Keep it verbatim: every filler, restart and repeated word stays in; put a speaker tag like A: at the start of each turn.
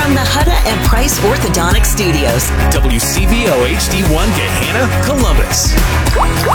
A: from the Hutta and Price Orthodontic Studios.
B: W C V O H D one Gahanna, Columbus.